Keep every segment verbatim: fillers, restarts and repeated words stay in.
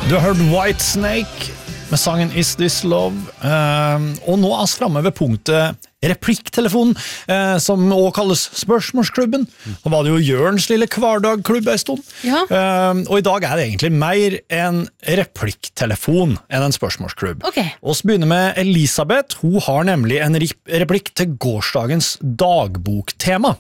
Du har hørt White Snake med sangen Is This Love, uh, og nå er vi fremme ved punktet replikktelefonen, uh, som også kalles spørsmålsklubben. Da var det jo Jørns lille hverdagklubb en stund. Ja. Uh, og i dag er det egentlig mer en replikktelefon enn en spørsmålsklubb. Ok. Og så begynner med Elisabeth. Hun har nemlig en replikk til gårsdagens dagboktema.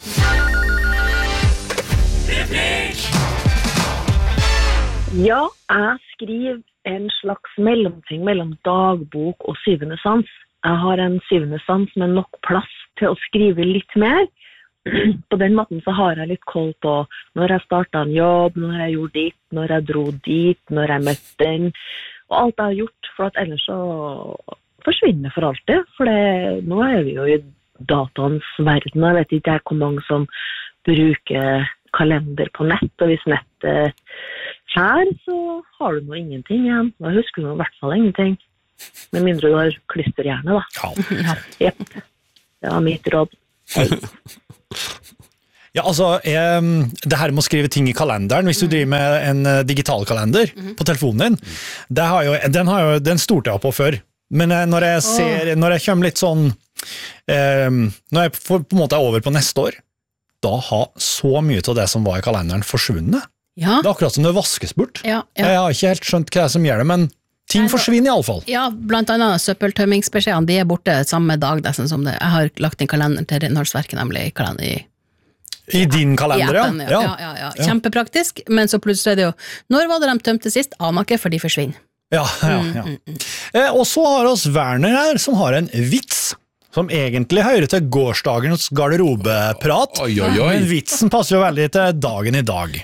Ja, jeg skriver en slags mellomting mellom dagbok og syvende sans. Jeg har en syvende sans med nok plass til å skrive litt mer. På den måten så har jeg litt koll på når jeg startet en jobb, når jeg gjorde dit, når jeg dro dit, når jeg møtte den, og alt jeg har gjort, for at ellers så forsvinner for alltid. For det, nå er vi jo i dataens verden, jeg vet ikke hvor mange som bruker kalender på nett, og hvis nettet her, så har du nå ingenting igjen. Da husker du i hvert fall ingenting. Med mindre du har klisterhjerne, da. Ja. Jep. Det var mitt råd. Hei. Ja, altså, eh, det her med å skrive ting i kalenderen, hvis du driver med en uh, digital kalender mm-hmm. på telefonen din, det har jo, den, har jo, den stolte jeg på før. Men eh, når jeg ser, oh. når jeg kommer litt sånn, eh, når jeg får, på en måte er over på neste år, da har så mye av det som var i kalenderen forsvunnet. Ja. Det er akkurat som det vaskes bort. Ja, ja. Jeg har ikke helt skjønt hva det er som gjør det, men ting Nei, forsvinner i alle fall. Ja, blant annet søppeltømmingsbeskjedene, de er borte samme dag, nesten som det. Jeg har lagt en kalender til Renholdsverket, nemlig i kalender i I din kalender, ja. Ja, ja, ja, ja. Kjempepraktisk, men så plutselig er det jo, når var det de tømte sist? Aner ikke, for de forsvinner. Ja, ja, ja. Mm, mm, mm. Eh, og så har oss Werner her, som har en vits, som egentlig hører til gårsdagens garderobeprat, oi, oi, oi. Men vitsen passer jo veldig til dagen i dag.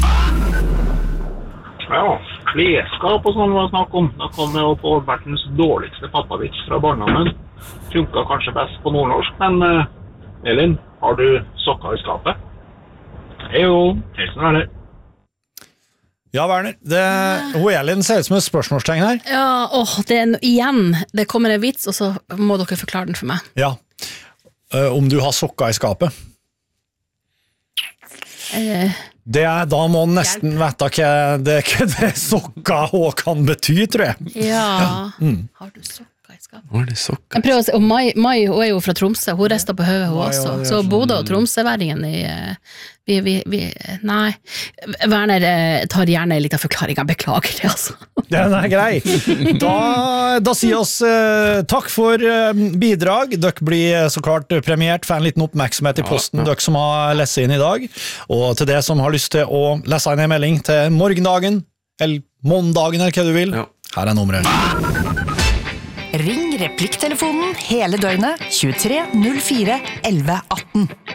Ja, klesskap og sånn var det snakk om. Da kom jeg jo på verdens dårligste pappavits fra barndommen. Funka kanskje best på nordnorsk, men uh, Elin, har du sokker i skapet? Hei jo, helsen er det. Ja, Werner, det, hun Elin ser ut som et spørsmålstegn her. Ja, åh, det er igjen, det kommer en vits, og så må dere forklare den for meg. Ja, uh, om du har sokker i skapet. Eh... Det er, da må man nesten vite hva det, hva det sokka også kan bety, tror jeg. Ja, ja. Mm. Har du sokka i skapet? Har du sokka? Jeg prøver å se, og Mai, Mai hun er jo fra Tromsø, hun resten på høyet hun også, så Bodø og Tromsøværingen i, vi, vi, vi, nei, Werner tar gjerne litt av forklaringen, beklager det altså. Den er grei. Da, da sier oss uh, takk for uh, bidrag. Dere blir så klart premiert, får en liten oppmerksomhet i posten, dere som har lest inn i dag. Og til det som har lyst til å lese inn en melding til morgendagen, eller måndagen, eller hva du vil, ja. Her er nummeret. Ring replikktelefonen hele døgnet tjuetre null fire elleve atten.